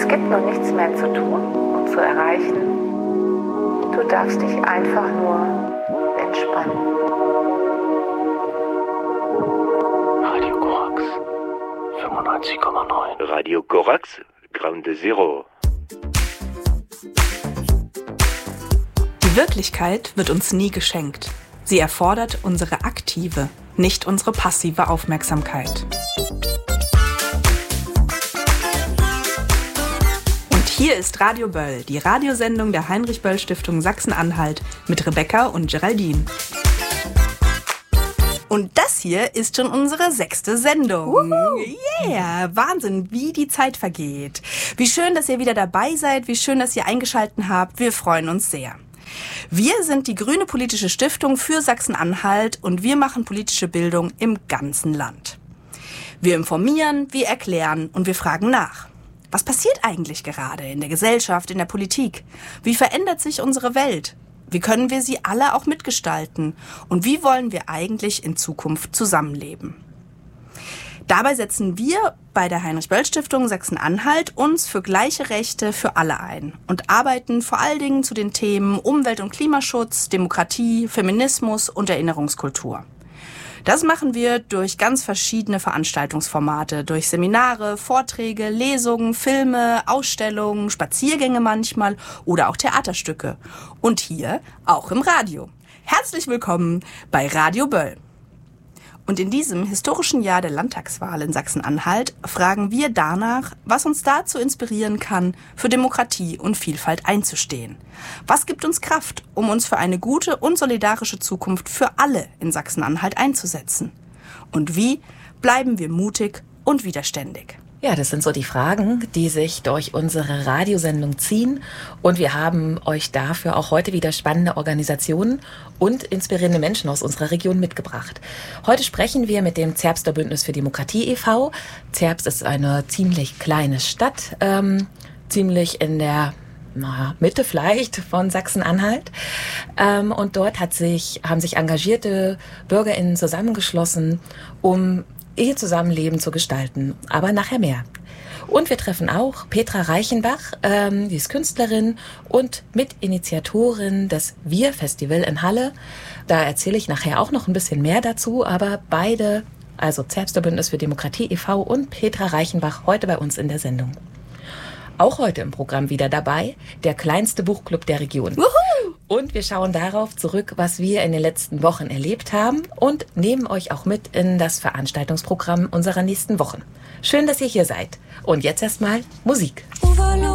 Es gibt nun nichts mehr zu tun und zu erreichen. Du darfst dich einfach nur entspannen. Radio Korax 95,9. Radio Korax Grande Zero. Die Wirklichkeit wird uns nie geschenkt. Sie erfordert unsere aktive, nicht unsere passive Aufmerksamkeit. Und hier ist Radio Böll, die Radiosendung der Heinrich-Böll-Stiftung Sachsen-Anhalt mit Rebecca und Geraldine. Und das hier ist schon unsere 6. Sendung. Woohoo. Yeah, Wahnsinn, wie die Zeit vergeht. Wie schön, dass ihr wieder dabei seid, wie schön, dass ihr eingeschaltet habt. Wir freuen uns sehr. Wir sind die Grüne Politische Stiftung für Sachsen-Anhalt und wir machen politische Bildung im ganzen Land. Wir informieren, wir erklären und wir fragen nach. Was passiert eigentlich gerade in der Gesellschaft, in der Politik? Wie verändert sich unsere Welt? Wie können wir sie alle auch mitgestalten? Und wie wollen wir eigentlich in Zukunft zusammenleben? Dabei setzen wir bei der Heinrich-Böll-Stiftung Sachsen-Anhalt uns für gleiche Rechte für alle ein und arbeiten vor allen Dingen zu den Themen Umwelt- und Klimaschutz, Demokratie, Feminismus und Erinnerungskultur. Das machen wir durch ganz verschiedene Veranstaltungsformate, durch Seminare, Vorträge, Lesungen, Filme, Ausstellungen, Spaziergänge manchmal oder auch Theaterstücke. Und hier auch im Radio. Herzlich willkommen bei Radio Böll. Und in diesem historischen Jahr der Landtagswahl in Sachsen-Anhalt fragen wir danach, was uns dazu inspirieren kann, für Demokratie und Vielfalt einzustehen. Was gibt uns Kraft, um uns für eine gute und solidarische Zukunft für alle in Sachsen-Anhalt einzusetzen? Und wie bleiben wir mutig und widerständig? Ja, das sind so die Fragen, die sich durch unsere Radiosendung ziehen. Und wir haben euch dafür auch heute wieder spannende Organisationen und inspirierende Menschen aus unserer Region mitgebracht. Heute sprechen wir mit dem Zerbster Bündnis für Demokratie e.V. Zerbst ist eine ziemlich kleine Stadt, ziemlich in der Mitte vielleicht von Sachsen-Anhalt. Und dort haben sich engagierte BürgerInnen zusammengeschlossen, um ihr Zusammenleben zu gestalten, aber nachher mehr. Und wir treffen auch Petra Reichenbach, die ist Künstlerin und Mitinitiatorin des Wir-Festival in Halle. Da erzähle ich nachher auch noch ein bisschen mehr dazu, aber beide, also Zerbster Bündnis für Demokratie e.V. und Petra Reichenbach, heute bei uns in der Sendung. Auch heute im Programm wieder dabei, der kleinste Buchclub der Region. Wuhu! Und wir schauen darauf zurück, was wir in den letzten Wochen erlebt haben und nehmen euch auch mit in das Veranstaltungsprogramm unserer nächsten Wochen. Schön, dass ihr hier seid. Und jetzt erstmal Musik.